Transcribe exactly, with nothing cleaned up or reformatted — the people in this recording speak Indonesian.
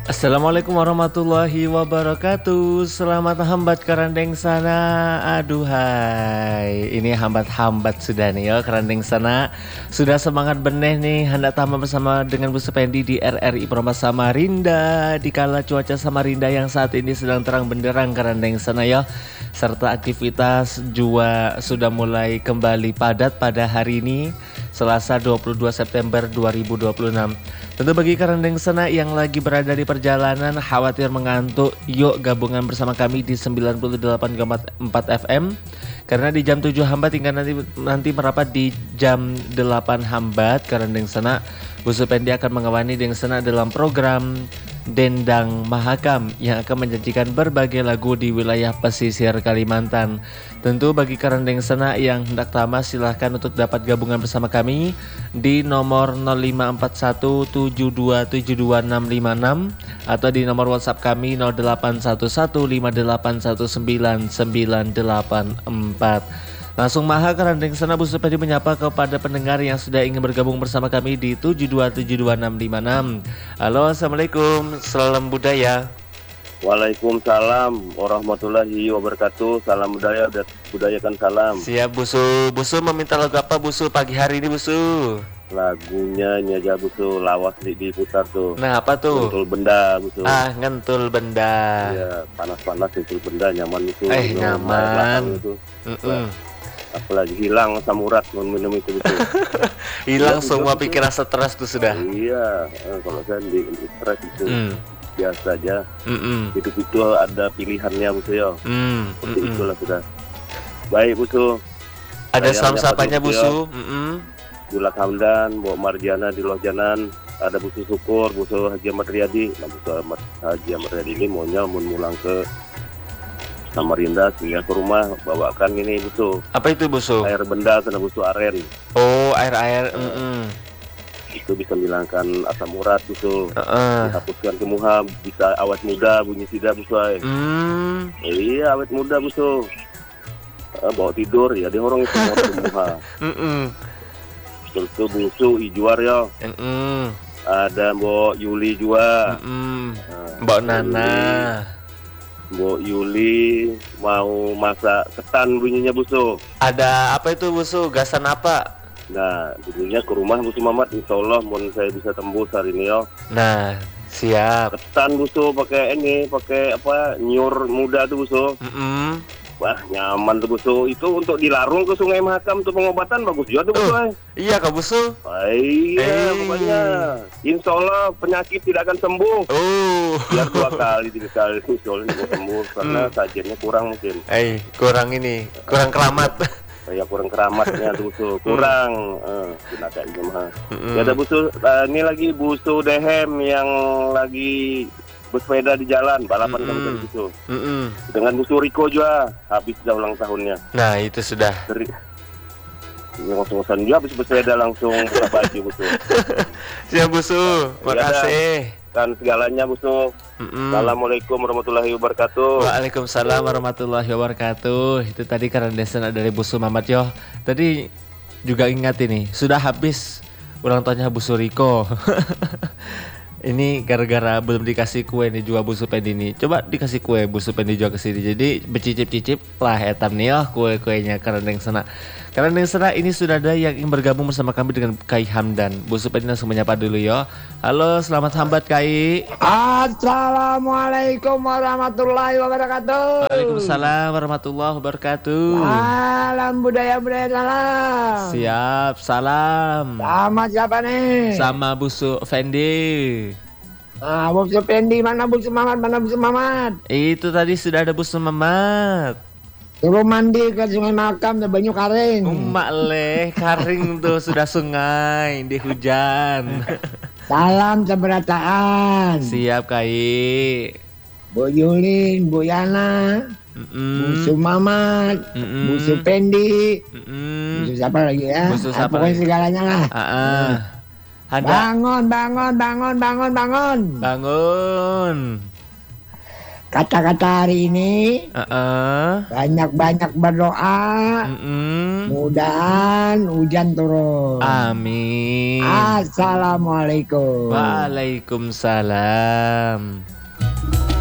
Assalamualaikum warahmatullahi wabarakatuh. Selamat hambat kerandeng sana. Aduhai, ini hambat-hambat sudah nih ya kerandeng sana. Sudah semangat beneh nih hendak tamat bersama dengan Bu Supendi di R R I Promas Samarinda. Di kala cuaca Samarinda yang saat ini sedang terang benderang kerandeng sana ya. Serta aktivitas juga sudah mulai kembali padat pada hari ini, Selasa dua puluh dua September dua ribu dua puluh enam. Tentu bagi kerandeng sana yang lagi berada di perjalanan khawatir mengantuk, yuk gabungan bersama kami di sembilan puluh delapan koma empat F M. Karena di jam tujuh hambat hingga nanti nanti merapat di jam delapan hambat kerandeng sana, Bu Supendi akan mengawani dengan sana dalam program Dendang Mahakam yang akan menjanjikan berbagai lagu di wilayah pesisir Kalimantan. Tentu bagi kerandeng sana yang hendak tamas silahkan untuk dapat gabungan bersama kami di nomor nol lima empat satu tujuh dua tujuh dua enam lima enam atau di nomor WhatsApp kami nol delapan satu satu lima delapan satu sembilan sembilan delapan empat. Langsung maha kerandeng sana Bu Supendi menyapa kepada pendengar yang sudah ingin bergabung bersama kami di tujuh dua tujuh dua enam lima enam. Halo, Assalamualaikum, salam budaya. Waalaikumsalam warahmatullahi wabarakatuh. Salam budaya, budayakan salam. Siap Busu. Busu meminta lagu apa Busu pagi hari ini Busu? Lagunya ini aja Busu, lawas di- diputar tuh. Nah apa tuh? Ngentul benda Busu. Ah ngentul benda. Iya, panas-panas ngentul benda nyaman itu. Eh nyaman. Itu. Mm-mm. Apalagi hilang asam urat minum itu Busu. Hilang Iya, semua Busu. pikiran stres tuh sudah. Iya, eh, kalau saya di, di stres itu Mm. biasa aja. Mm-mm. Hidup itu ada pilihannya Busu ya. Mm. Seperti Mm-mm. itulah sudah. Baik Busu. Ada Saya salam-sapanya menyapa dulu, Busu. Mm-mm. Julak Hamdan, Bu Marjana di Lohjanan, ada Busu Syukur, Busu Haji Ahmad Riyadi. Nah, Busu Ahmad Haji Ahmad Riyadi ini maunya mau pulang ke Samarinda sehingga ke rumah bawakan ini Busu Apa itu Busu? air benda kena Busu aren. Oh air-air. Mm-mm. Itu bisa menghilangkan asam urat Busu. Uh-uh. Dihapuskan kemuha, bisa awet muda bunyi tidak Busu. ay. Mm. Iya awet muda Busu. Eh, bawa tidur ya dia orang itu mau kemuha. Mm-mm. Terus itu Busu Ijuar ya. Mm-mm. Ada Mbok Yuli juga. Mm-mm. Nah, Mbak Nana. Mbok Yuli mau masak ketan bunyinya Busu. Ada apa itu Busu? Gasan apa? Nah, bunyinya ke rumah Busu Mamat, insya Allah mau saya bisa tembus hari ini yo. Nah, siap. Ketan Busu pakai ini, pakai apa nyur muda tuh Busu. Mm-mm. Wah nyaman tuh Busu. Itu untuk dilarung ke Sungai Mahakam untuk pengobatan bagus juga tuh Busu. Oh, ay. iya Kak Busu. Ah, iya, Eh. pokoknya insya Allah penyakit tidak akan sembuh. Oh. Biar dua kali, tiga kali insya Allah tidak sembuh karena Hmm. sajiannya kurang mungkin. Eh, kurang ini, kurang keramat. Saya kurang keramatnya tuh Busu, kurang eh gunakan ini mah. Mm-mm. Ya ada Busu, eh, ini lagi Busu Dehem yang lagi bersepeda di jalan balapan Mm-mm. sama dari Busu. Mm-mm. Dengan Busu Riko juga habis sudah ulang tahunnya. Nah, itu sudah. Dari ini ngos-ngosan juga habis bersepeda langsung buka baju Busu. Siap Busu. Makasih. Dan segalanya Busu. Mm-mm. Assalamualaikum warahmatullahi wabarakatuh. Waalaikumsalam warahmatullahi wabarakatuh. Itu tadi karena desen dari Busu Mamat yo. Tadi juga ingat ini, sudah habis ulang tahunnya Bu Suriko. Ini gara-gara belum dikasih kue nih juga Bu Supendi ini. Coba dikasih kue Bu Supendi juga kesini. Jadi bercicip-cicip lah etam nih ya kue-kuenya kerendeng sana. Kerendeng sana ini sudah ada yang ingin bergabung bersama kami dengan Kai Hamdan. Bu Supendi langsung menyapa dulu ya. Halo, selamat hambat Kai. Assalamualaikum warahmatullahi wabarakatuh. Waalaikumsalam warahmatullahi wabarakatuh. Salam budaya budaya salam. Siap, salam. Sama siapa nih? Sama Bu Fendi. Ah, Bu Supendi mana Bu Mamat mana Bu Mamat? Itu tadi sudah ada Bu Mamat. Suruh mandi ke Sungai Mahakam dan Banyu Karing. Umak leh, karing tuh sudah sungai di hujan. Salam seberataan. Siap Kai. Bu Yulin, Bu Yana, Bu Mm-mm. Mamat, Mm-mm. Bu Supendi, Mm-mm. Bu siapa lagi ya? Bu Su Ah, siapa pokoknya lagi? segalanya lah. Ah, ah. Ada Bangun, bangun, bangun, bangun, bangun. bangun. Kata-kata hari ini Heeh. banyak-banyak berdoa, Mm-mm. mudahan hujan turun. Amin. Assalamualaikum. Waalaikumsalam.